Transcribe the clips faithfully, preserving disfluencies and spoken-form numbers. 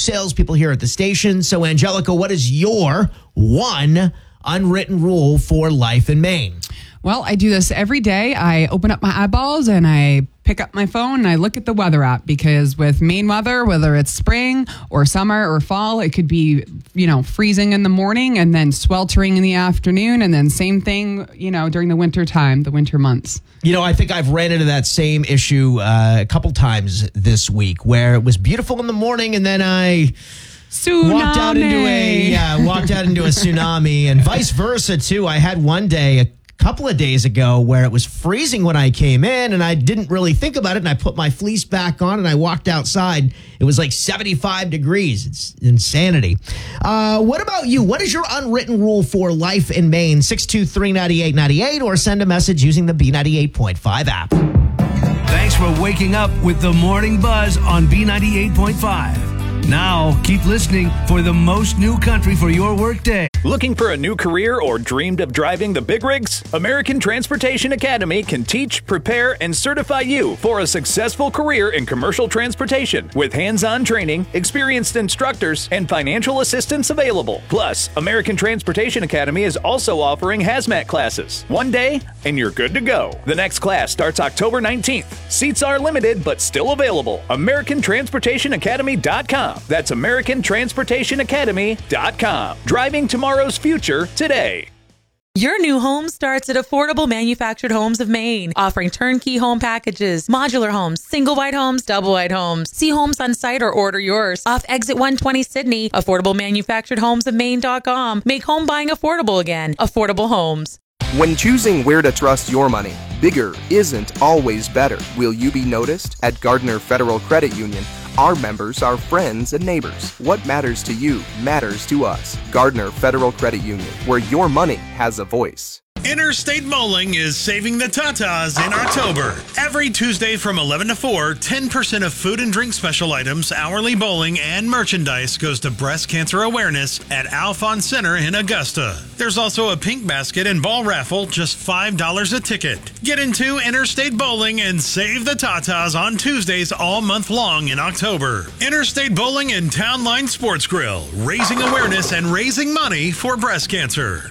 salespeople here at the station. So, Angelica, what is your one unwritten rule for life in Maine? Well, I do this every day. I open up my eyeballs and I pick up my phone and I look at the weather app, because with Maine weather, whether it's spring or summer or fall, it could be, you know, freezing in the morning and then sweltering in the afternoon. And then same thing, you know, during the winter time, the winter months. You know, I think I've ran into that same issue uh, a couple times this week, where it was beautiful in the morning and then I... Tsunami. Walked out into a yeah, walked out into a tsunami, and vice versa too. I had one day a couple of days ago where it was freezing when I came in, and I didn't really think about it, and I put my fleece back on and I walked outside. It was like seventy-five degrees. It's insanity. Uh, what about you? What is your unwritten rule for life in Maine? six two three, nine eight nine eight, or send a message using the B ninety-eight point five app. Thanks for waking up with the Morning Buzz on B ninety-eight point five. Now, keep listening for the most new country for your workday. Looking for a new career or dreamed of driving the big rigs? American Transportation Academy can teach, prepare, and certify you for a successful career in commercial transportation with hands-on training, experienced instructors, and financial assistance available. Plus, American Transportation Academy is also offering hazmat classes. One day, and you're good to go. The next class starts October nineteenth. Seats are limited, but still available. American Transportation Academy dot com. That's American Transportation Academy dot com. Driving tomorrow's future today. Your new home starts at Affordable Manufactured Homes of Maine, offering turnkey home packages, modular homes, single wide homes, double wide homes. See homes on site or order yours off Exit one twenty Sydney. Affordable Manufactured Homes of Maine dot com. Make home buying affordable again. Affordable Homes. When choosing where to trust your money, bigger isn't always better. Will you be noticed? At Gardner Federal Credit Union, our members are friends and neighbors. What matters to you matters to us. Gardner Federal Credit Union, where your money has a voice. Interstate Bowling is saving the tatas in October. Every Tuesday from eleven to four, ten percent of food and drink special items, hourly bowling, and merchandise goes to breast cancer awareness at Alphon Center in Augusta. There's also a pink basket and ball raffle, just five dollars a ticket. Get into Interstate Bowling and save the tatas on Tuesdays all month long in October. Interstate Bowling and Town Line Sports Grill, raising awareness and raising money for breast cancer.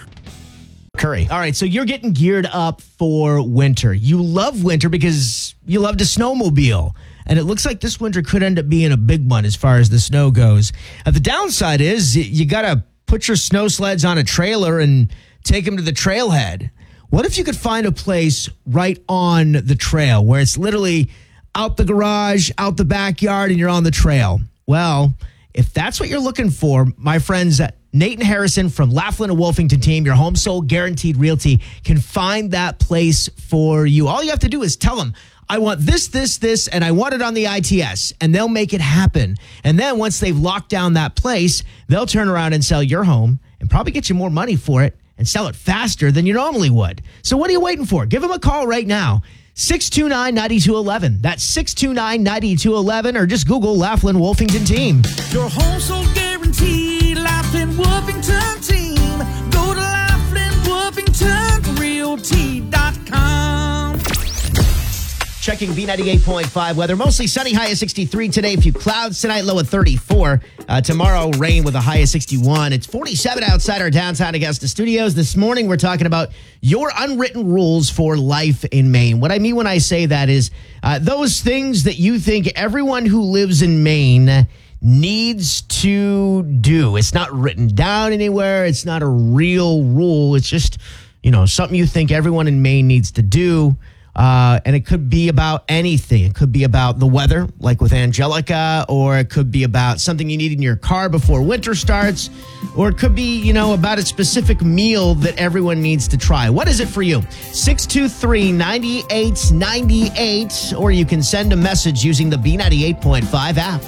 Curry. All right, so you're getting geared up for winter. You love winter because you love to snowmobile. And it looks like this winter could end up being a big one as far as the snow goes. Uh, the downside is you got to put your snow sleds on a trailer and take them to the trailhead. What if you could find a place right on the trail where it's literally out the garage, out the backyard, and you're on the trail? Well, if that's what you're looking for, my friends at Nate and Harrison from Laughlin and Wolfington team, your home sold guaranteed realty, can find that place for you. All you have to do is tell them, I want this, this, this, and I want it on the I T S, and they'll make it happen. And then once they've locked down that place, they'll turn around and sell your home and probably get you more money for it and sell it faster than you normally would. So what are you waiting for? Give them a call right now. six two nine, nine two one one. That's six two nine, nine two one one, or just Google Laughlin Wolfington team. Your home sold guaranteed, Laughlin Wolfington team. Go to Laughlin Wolfington Realty dot com. Checking B ninety-eight point five weather. Mostly sunny, high of sixty-three today. A few clouds tonight, low of thirty-four. Uh, tomorrow, rain with a high of sixty-one. It's forty-seven outside our downtown Augusta studios. This morning, we're talking about your unwritten rules for life in Maine. What I mean when I say that is uh, those things that you think everyone who lives in Maine needs to do. It's not written down anywhere. It's not a real rule. It's just, you know, something you think everyone in Maine needs to do. Uh, and it could be about anything. It could be about the weather, like with Angelica, or it could be about something you need in your car before winter starts, or it could be, you know, about a specific meal that everyone needs to try. What is it for you? six two three, nine eight nine eight, or you can send a message using the B ninety-eight point five app.